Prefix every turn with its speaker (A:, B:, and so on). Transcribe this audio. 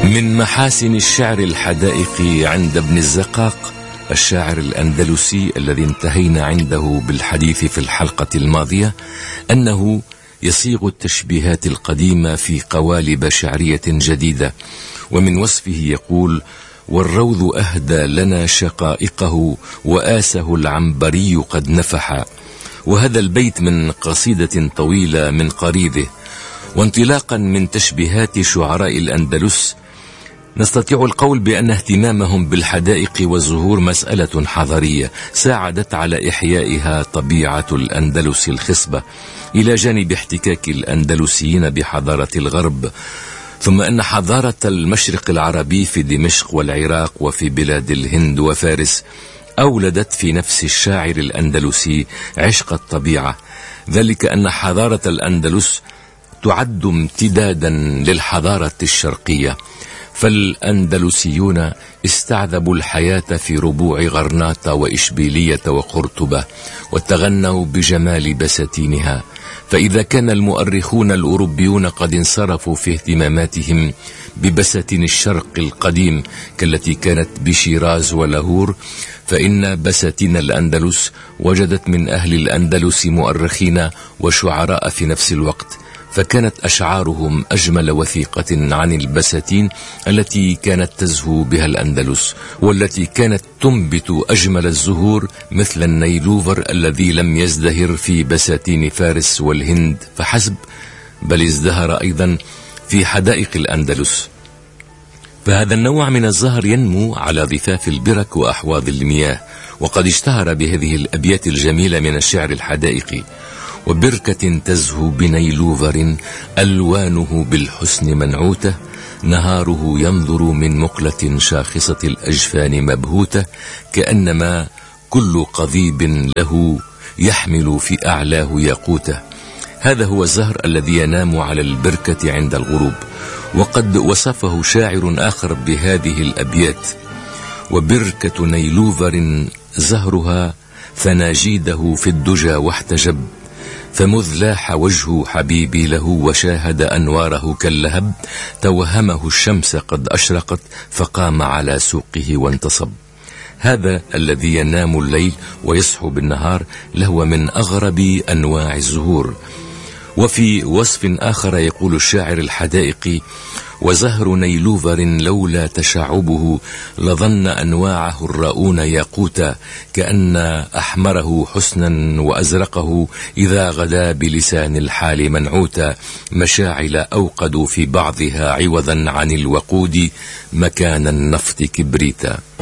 A: من محاسن الشعر الحدائق عند ابن الزقاق الشاعر الأندلسي الذي انتهينا عنده بالحديث في الحلقة الماضية أنه يصيغ التشبيهات القديمة في قوالب شعرية جديدة. ومن وصفه يقول: والروض أهدى لنا شقائقه وآسه العنبري قد نفح. وهذا البيت من قصيدة طويلة من قريده. وانطلاقا من تشبيهات شعراء الأندلس نستطيع القول بأن اهتمامهم بالحدائق والزهور مسألة حضارية ساعدت على إحيائها طبيعة الأندلس الخصبة، إلى جانب احتكاك الأندلسيين بحضارة الغرب، ثم أن حضارة المشرق العربي في دمشق والعراق وفي بلاد الهند وفارس أولدت في نفس الشاعر الأندلسي عشق الطبيعة، ذلك أن حضارة الأندلس تعد امتدادا للحضارة الشرقية. فالأندلسيون استعذبوا الحياة في ربوع غرناطة وإشبيلية وقرطبة وتغنوا بجمال بساتينها. فإذا كان المؤرخون الأوروبيون قد انصرفوا في اهتماماتهم ببساتين الشرق القديم كالتي كانت بشيراز ولاهور، فإن بساتين الأندلس وجدت من أهل الأندلس مؤرخين وشعراء في نفس الوقت، فكانت أشعارهم أجمل وثيقة عن البساتين التي كانت تزهو بها الأندلس، والتي كانت تنبت أجمل الزهور مثل النيلوفر الذي لم يزدهر في بساتين فارس والهند فحسب، بل ازدهر أيضا في حدائق الأندلس. فهذا النوع من الزهر ينمو على ضفاف البرك وأحواض المياه، وقد اشتهر بهذه الأبيات الجميلة من الشعر الحدائقي: وبركة تزهو بنيلوفر ألوانه بالحسن منعوتة، نهاره ينظر من مقلة شاخصة الأجفان مبهوتة، كأنما كل قضيب له يحمل في أعلاه ياقوتة. هذا هو الزهر الذي ينام على البركة عند الغروب. وقد وصفه شاعر آخر بهذه الأبيات: وبركة نيلوفر زهرها فناجيده في الدجى واحتجب، فمذ لاح وجه حبيبي له وشاهد أنواره كاللهب، توهمه الشمس قد أشرقت فقام على سوقه وانتصب. هذا الذي ينام الليل ويصحو بالنهار لهو من أغرب أنواع الزهور. وفي وصف آخر يقول الشاعر الحدائقي: وزهر نيلوفر لولا تشعبه لظن أنواعه الرؤون ياقوتا، كأن أحمره حسنا وأزرقه إذا غدا بلسان الحال منعوتا، مشاعل أوقدوا في بعضها عوضا عن الوقود مكان النفط كبريتا.